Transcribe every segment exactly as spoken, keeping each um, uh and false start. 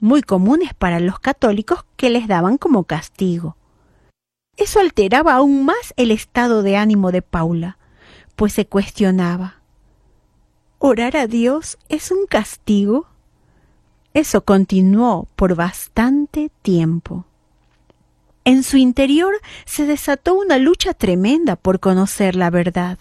muy comunes para los católicos que les daban como castigo. Eso alteraba aún más el estado de ánimo de Paula, pues se cuestionaba: ¿orar a Dios es un castigo? Eso continuó por bastante tiempo. En su interior se desató una lucha tremenda por conocer la verdad.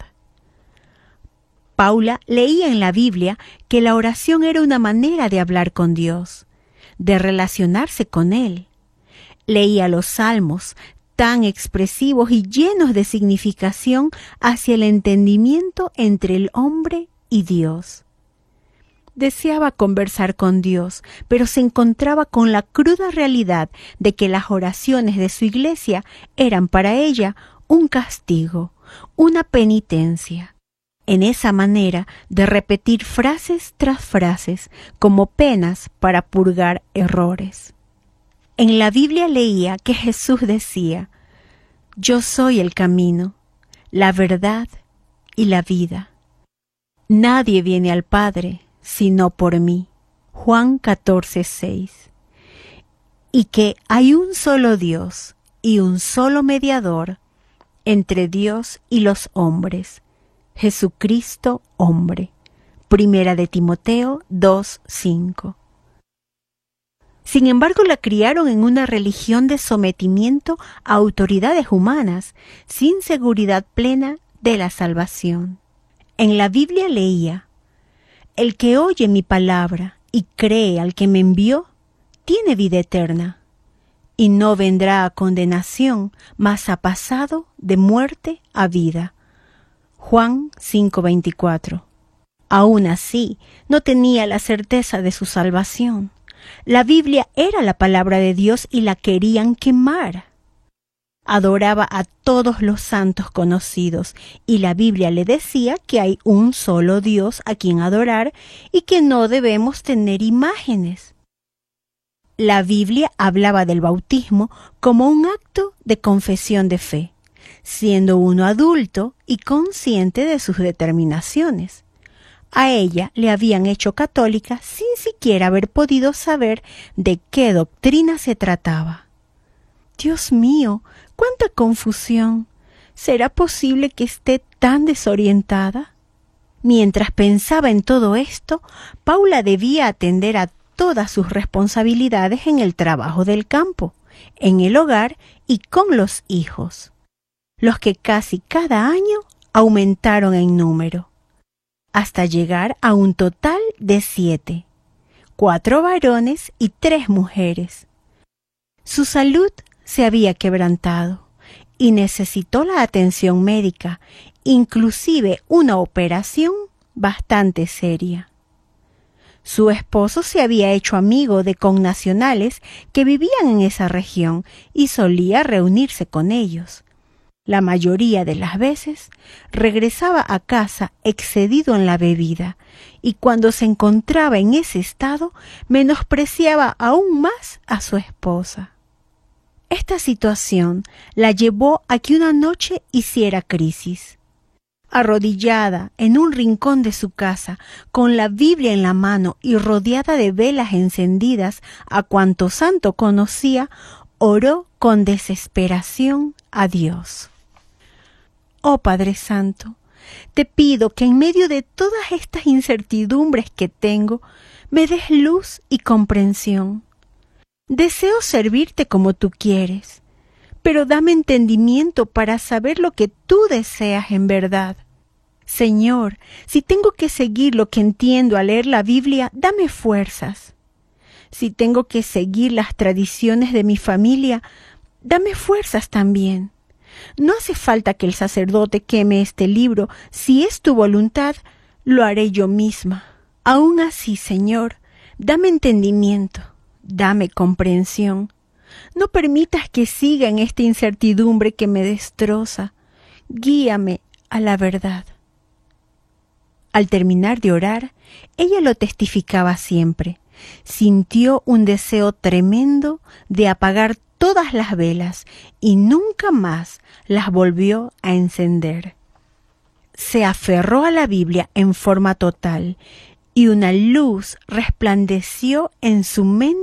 Paula leía en la Biblia que la oración era una manera de hablar con Dios, de relacionarse con Él. Leía los salmos, tan expresivos y llenos de significación hacia el entendimiento entre el hombre y Dios. Deseaba conversar con Dios, pero se encontraba con la cruda realidad de que las oraciones de su iglesia eran para ella un castigo, una penitencia. En esa manera de repetir frases tras frases como penas para purgar errores. En la Biblia leía que Jesús decía: «Yo soy el camino, la verdad y la vida. Nadie viene al Padre sino por mí». Juan catorce, seis. Y que hay un solo Dios y un solo mediador entre Dios y los hombres, Jesucristo hombre. Primera de Timoteo dos, cinco. Sin embargo, la criaron en una religión de sometimiento a autoridades humanas, sin seguridad plena de la salvación. En la Biblia leía: «El que oye mi palabra y cree al que me envió, tiene vida eterna, y no vendrá a condenación, mas ha pasado de muerte a vida». Juan cinco, veinticuatro. Aún así, no tenía la certeza de su salvación. La Biblia era la palabra de Dios y la querían quemar. Adoraba a todos los santos conocidos y la Biblia le decía que hay un solo Dios a quien adorar y que no debemos tener imágenes. La Biblia hablaba del bautismo como un acto de confesión de fe, siendo uno adulto y consciente de sus determinaciones. A ella le habían hecho católica sin siquiera haber podido saber de qué doctrina se trataba. Dios mío, cuánta confusión. ¿Será posible que esté tan desorientada? Mientras pensaba en todo esto, Paula debía atender a todas sus responsabilidades en el trabajo del campo, en el hogar y con los hijos, los que casi cada año aumentaron en número, hasta llegar a un total de siete, cuatro varones y tres mujeres. Su salud se había quebrantado y necesitó la atención médica, inclusive una operación bastante seria. Su esposo se había hecho amigo de connacionales que vivían en esa región y solía reunirse con ellos. La mayoría de las veces regresaba a casa excedido en la bebida y cuando se encontraba en ese estado menospreciaba aún más a su esposa. Esta situación la llevó a que una noche hiciera crisis. Arrodillada en un rincón de su casa, con la Biblia en la mano y rodeada de velas encendidas a cuanto santo conocía, oró con desesperación a Dios. Oh Padre Santo, te pido que en medio de todas estas incertidumbres que tengo, me des luz y comprensión. Deseo servirte como tú quieres, pero dame entendimiento para saber lo que tú deseas en verdad. Señor, si tengo que seguir lo que entiendo al leer la Biblia, dame fuerzas. Si tengo que seguir las tradiciones de mi familia, dame fuerzas también. No hace falta que el sacerdote queme este libro. Si es tu voluntad, lo haré yo misma. Aún así, Señor, dame entendimiento, dame comprensión. No permitas que siga en esta incertidumbre que me destroza. Guíame a la verdad. Al terminar de orar, ella lo testificaba siempre. Sintió un deseo tremendo de apagar todas las velas y nunca más las volvió a encender. Se aferró a la Biblia en forma total y una luz resplandeció en su mente